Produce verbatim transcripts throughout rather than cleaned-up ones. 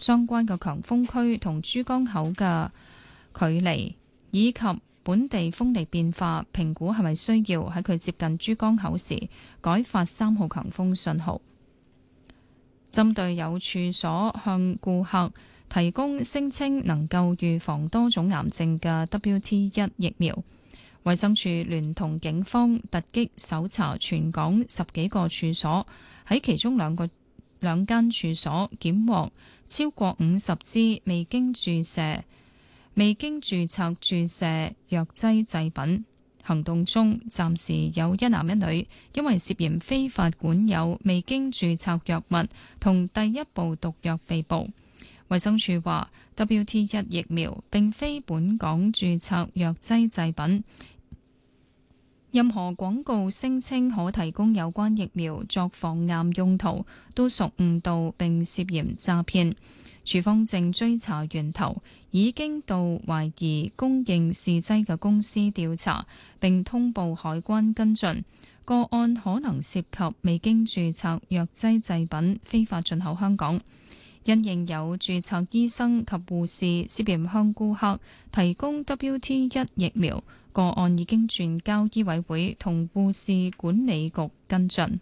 相關嘅強風區同珠江口嘅距離，以及本地風力變化，評估係咪需要喺佢接近珠江口時改發三號強風信號。針對有處所向顧客提供聲稱能夠預防多種癌症嘅 W T 一 疫苗，衛生署聯同警方突擊搜查全港十幾個處所，喺其中兩個兩間處所檢獲超過五十支未經注射、未經註冊注射藥劑製品。行動中，暫時有一男一女因為涉嫌非法管有未經註冊藥物同第一部毒藥被捕。衛生署話 W T 一 疫苗並非本港註冊藥劑製品，任何廣告聲稱可提供有關疫苗作防癌用途都屬誤導並涉嫌詐騙。署方正追查源頭，已經到懷疑供應試劑嘅公司調查，並通報海關跟進。個案可能涉及未經註冊藥劑製品非法進口香港。因應有註冊醫生及護士涉嫌向顧客提供 W T 一 疫苗，個案已經轉交醫委會同護士管理局跟進。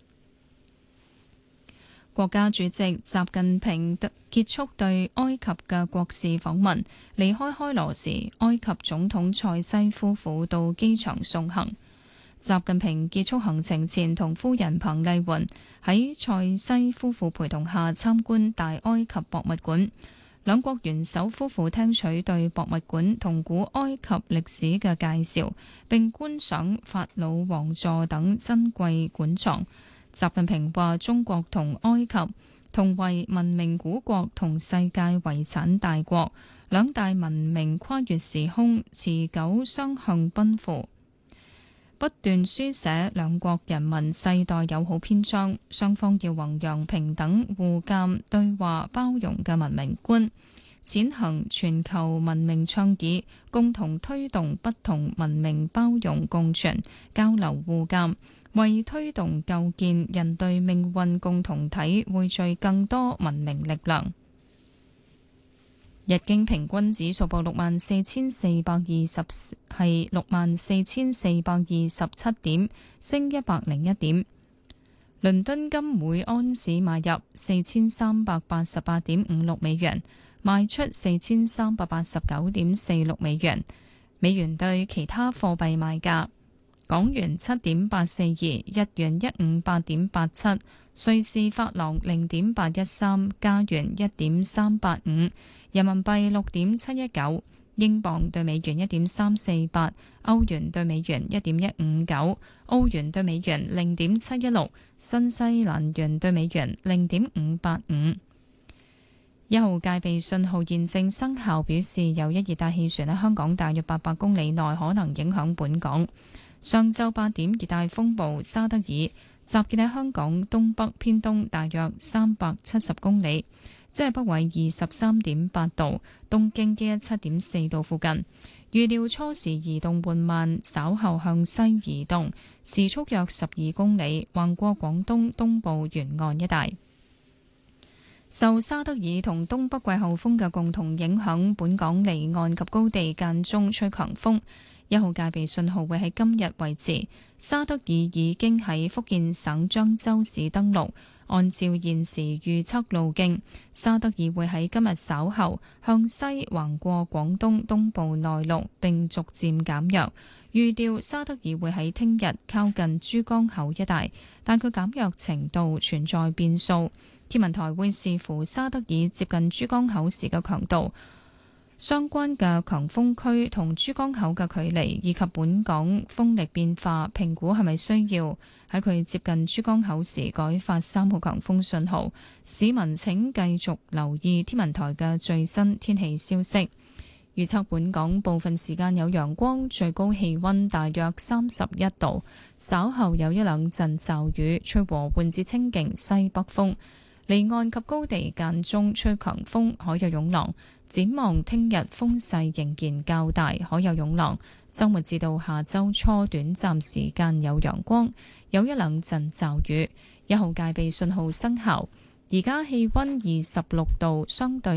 國家主席習近平結束對埃及嘅國事訪問，離開開羅時，埃及總統塞西夫婦到機場送行。習近平結束行程前，同夫人彭麗媛喺塞西夫婦陪同下參觀大埃及博物館。兩國元首夫婦聽取對博物館同古埃及歷史嘅介紹，並觀賞法老王座等珍貴館藏。習近平話：中國同埃及同為文明古國同世界遺產大國，兩大文明跨越時空，持久雙向奔赴，不斷書寫兩國人民世代友好篇章。雙方要弘揚平等、互鑑、對話、包容嘅文明觀，踐行全球文明倡議，共同推動不同文明包容共存、交流互鑑，為推動構建人類命運共同體匯聚更多文明力量。日經平均指數報六萬四千四百二十，係六萬四千四百二十七點，升一百零一點。倫敦金每安士買入四千三百八十八點五六美元，賣出四千三百八十九點四六美元。美元對其他貨幣賣價：港元七點八四二，日元一五八點八七，瑞士法郎零點八一三，加元一點三八五，人民幣六點七一九，英鎊對美元一點三四八，歐元對美元一點一五九，澳元對美元零點七一六，新西蘭元對美元零點五八五。一號戒備信號現正生效，表示有一熱帶氣旋喺香港大約八百公里內可能影響本港。上晝八點，熱帶風暴沙德爾集結喺香港東北偏東大約三百七十公里，即係北緯二十三點八度，東經一一七點四度附近。預料初時移動緩慢，稍後向西移動，時速約十二公里，橫過廣東東部沿岸一帶。受沙德爾同東北季候風嘅共同影響，本港離岸及高地間中吹強風。一號戒備信號會喺今日維持。沙德爾已經喺福建省漳州市登陸，按照現時預測路徑，沙德爾會喺今日稍後向西橫過廣東東部內陸，並逐漸減弱。預料沙德爾會喺聽日靠近珠江口一帶，但佢減弱程度存在變數。天文台會視乎沙德爾接近珠江口時嘅強度、相關嘅強風區同珠江口嘅距離，以及本港風力變化，評估係咪需要喺佢接近珠江口時改發三號強風信號。市民請繼續留意天文台嘅最新天氣消息。預測本港部分時間有陽光，最高氣溫大約三十一度，稍後有一兩陣驟雨，吹和緩至清勁西北風。離岸及高地間中吹強風，海有湧浪。展望聽日風勢仍然較大，海有湧浪。週末至到下週初，短暫時間有陽光，有一兩陣驟雨。一號戒備信號生效。而家氣溫二十六度，相對